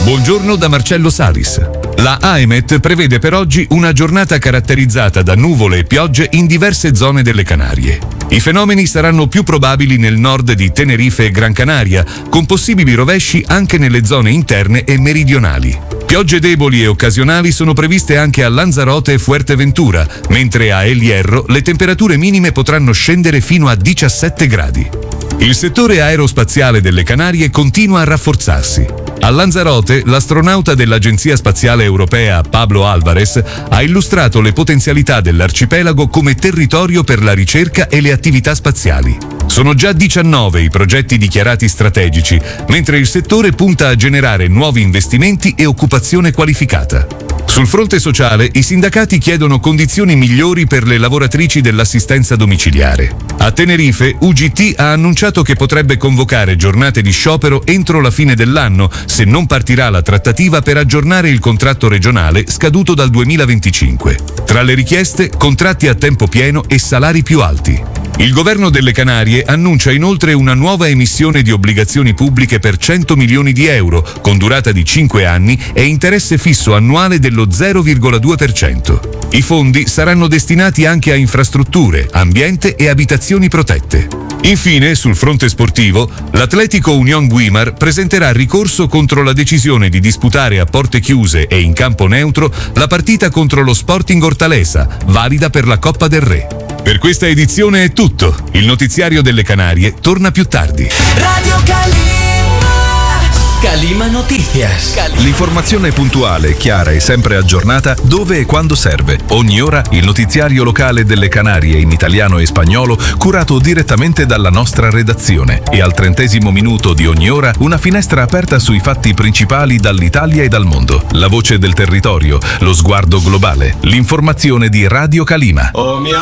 Buongiorno da Marcello Salis. La AEMET prevede per oggi una giornata caratterizzata da nuvole e piogge in diverse zone delle Canarie. I fenomeni saranno più probabili nel nord di Tenerife e Gran Canaria, con possibili rovesci anche nelle zone interne e meridionali. Piogge deboli e occasionali sono previste anche a Lanzarote e Fuerteventura, mentre a El Hierro le temperature minime potranno scendere fino a 17 gradi. Il settore aerospaziale delle Canarie continua a rafforzarsi. A Lanzarote, l'astronauta dell'Agenzia Spaziale Europea Pablo Álvarez ha illustrato le potenzialità dell'arcipelago come territorio per la ricerca e le attività spaziali. Sono già 19 i progetti dichiarati strategici, mentre il settore punta a generare nuovi investimenti e occupazione qualificata. Sul fronte sociale, i sindacati chiedono condizioni migliori per le lavoratrici dell'assistenza domiciliare. A Tenerife, UGT ha annunciato che potrebbe convocare giornate di sciopero entro la fine dell'anno se non partirà la trattativa per aggiornare il contratto regionale scaduto dal 2025. Tra le richieste, contratti a tempo pieno e salari più alti. Il governo delle Canarie annuncia inoltre una nuova emissione di obbligazioni pubbliche per 100 milioni di euro, con durata di 5 anni e interesse fisso annuale dello 0,2%. I fondi saranno destinati anche a infrastrutture, ambiente e abitazioni protette. Infine, sul fronte sportivo, l'Atletico Unión Güímar presenterà ricorso contro la decisione di disputare a porte chiuse e in campo neutro la partita contro lo Sporting Hortaleza, valida per la Coppa del Re. Per questa edizione è tutto. Il notiziario delle Canarie torna più tardi. Radio Calima Noticias. L'informazione puntuale, chiara e sempre aggiornata dove e quando serve. Ogni ora il notiziario locale delle Canarie in italiano e spagnolo curato direttamente dalla nostra redazione. E al 30° minuto di ogni ora una finestra aperta sui fatti principali dall'Italia e dal mondo. La voce del territorio, lo sguardo globale. L'informazione di Radio Calima. Oh mia